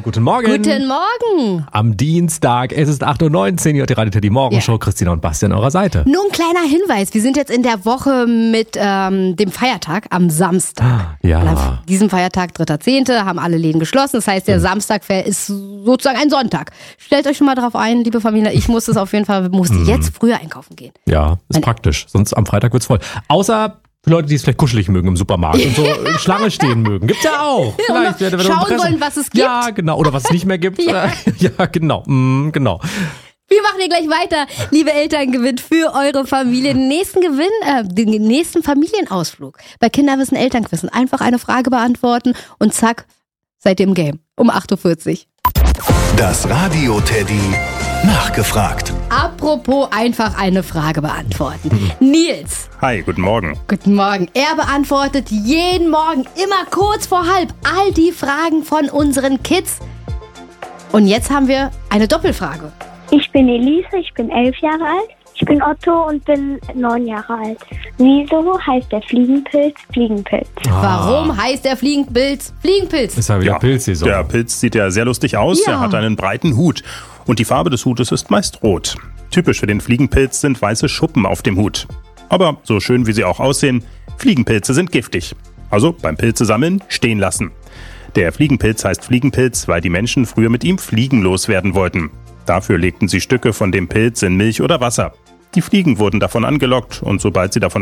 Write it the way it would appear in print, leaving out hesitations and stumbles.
Guten Morgen. Guten Morgen. Am Dienstag, es ist 8.19 Uhr, ihr hört die Radio Teddy Morgenshow, Christina und Basti an eurer Seite. Nur ein kleiner Hinweis, wir sind jetzt in der Woche mit dem Feiertag am Samstag. Ja. Und an diesem Feiertag, 3.10., haben alle Läden geschlossen. Das heißt, der Samstag ist sozusagen ein Sonntag. Stellt euch schon mal drauf ein, liebe Familie, ich muss es auf jeden Fall, jetzt früher einkaufen gehen. Ja, ist praktisch, sonst am Freitag wird's voll. Außer Leute, die es vielleicht kuschelig mögen im Supermarkt und so in Schlange stehen mögen. Gibt's ja auch. Vielleicht, wenn schauen wollen, was es gibt. Ja, genau. Oder was es nicht mehr gibt. Ja. Ja, genau. Genau. Wir machen hier gleich weiter, liebe Elterngewinn, für eure Familie. Den nächsten den nächsten Familienausflug. Bei Kinderwissen, Elternquissen. Einfach eine Frage beantworten und zack, seid ihr im Game. Um 8.40 Uhr. Das Radio Teddy nachgefragt. Apropos einfach eine Frage beantworten. Nils. Hi, guten Morgen. Guten Morgen. Er beantwortet jeden Morgen, immer kurz vor halb, all die Fragen von unseren Kids. Und jetzt haben wir eine Doppelfrage. Ich bin Elise, ich bin 11 Jahre alt. Ich bin Otto und bin 9 Jahre alt. Wieso heißt der Fliegenpilz Fliegenpilz? Warum heißt der Fliegenpilz Fliegenpilz? Ist ja wieder Pilzsaison. Der Pilz sieht ja sehr lustig aus. Ja. Er hat einen breiten Hut. Und die Farbe des Hutes ist meist rot. Typisch für den Fliegenpilz sind weiße Schuppen auf dem Hut. Aber so schön wie sie auch aussehen, Fliegenpilze sind giftig. Also beim Pilze sammeln stehen lassen. Der Fliegenpilz heißt Fliegenpilz, weil die Menschen früher mit ihm Fliegen loswerden wollten. Dafür legten sie Stücke von dem Pilz in Milch oder Wasser. Die Fliegen wurden davon angelockt und sobald sie davon